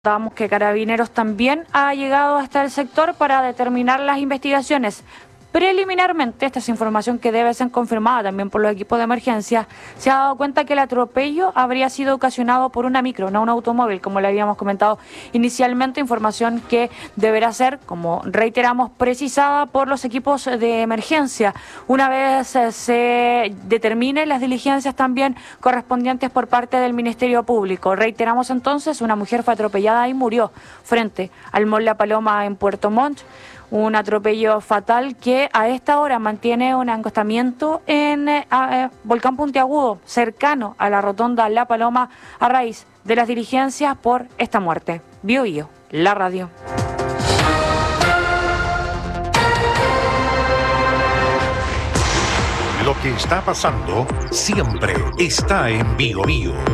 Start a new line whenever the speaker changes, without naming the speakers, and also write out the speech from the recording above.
Damos que Carabineros también ha llegado hasta el sector para determinar las investigaciones. Preliminarmente, esta es información que debe ser confirmada también por los equipos de emergencia, se ha dado cuenta que el atropello habría sido ocasionado por una micro, no un automóvil, como le habíamos comentado inicialmente, información que deberá ser, como reiteramos, precisada por los equipos de emergencia. Una vez se determinen las diligencias también correspondientes por parte del Ministerio Público. Reiteramos entonces, una mujer fue atropellada y murió frente al Mall La Paloma en Puerto Montt. Un atropello fatal que a esta hora mantiene un acostamiento en Volcán Puntiagudo, cercano a la rotonda La Paloma, a raíz de las diligencias por esta muerte. Bio Bio, la radio.
Lo que está pasando siempre está en Bio Bio.